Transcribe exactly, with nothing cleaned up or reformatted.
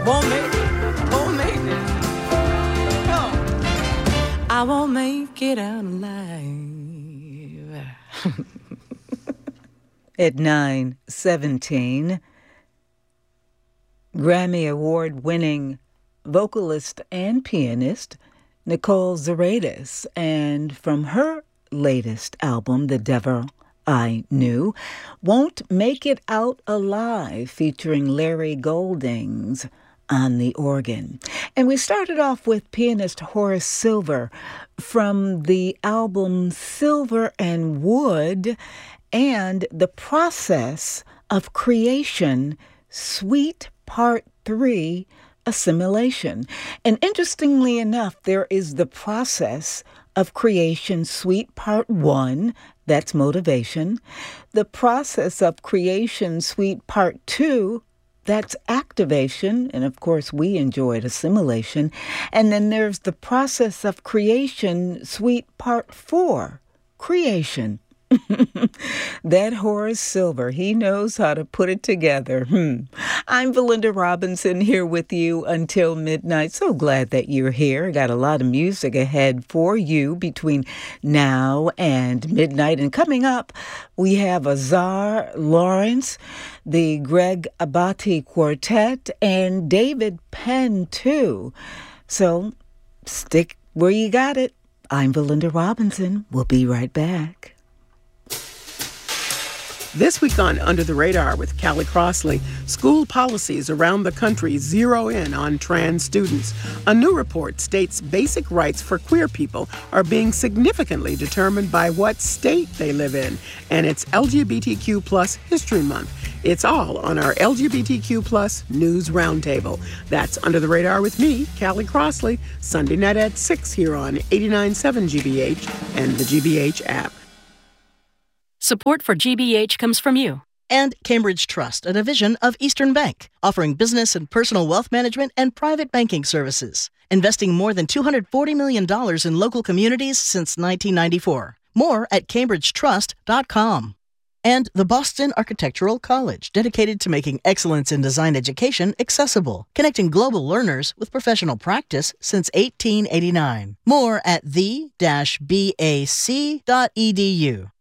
won't make it, won't make it. No, I won't make it out alive. At nine seventeen, Grammy Award-winning vocalist and pianist Nicole Zaraitis, and from her latest album, The Devil I Knew, Won't Make It Out Alive, featuring Larry Goldings on the organ. And we started off with pianist Horace Silver from the album Silver and Wood and The Process of Creation, Suite Part three, Assimilation. And interestingly enough, there is The Process of Creation, Suite Part one, that's motivation. The Process of Creation, Suite Part two, that's activation. And of course, we enjoyed assimilation. And then there's The Process of Creation, Suite Part four, creation. That Horace Silver, he knows how to put it together. Hmm. I'm Belinda Robinson here with you until midnight. So glad that you're here. Got a lot of music ahead for you between now and midnight. And coming up, we have Azar Lawrence, the Greg Abati Quartet, and David Penn, too. So stick where you got it. I'm Belinda Robinson. We'll be right back. This week on Under the Radar with Callie Crossley, school policies around the country zero in on trans students. A new report states basic rights for queer people are being significantly determined by what state they live in. And it's L G B T Q plus History Month. It's all on our L G B T Q plus News Roundtable. That's Under the Radar with me, Callie Crossley, Sunday night at six here on eighty-nine point seven G B H and the G B H app. Support for G B H comes from you. And Cambridge Trust, a division of Eastern Bank, offering business and personal wealth management and private banking services, investing more than two hundred forty million dollars in local communities since nineteen ninety-four. More at cambridge trust dot com. And the Boston Architectural College, dedicated to making excellence in design education accessible, connecting global learners with professional practice since eighteen eighty-nine. More at the dash b a c dot e d u.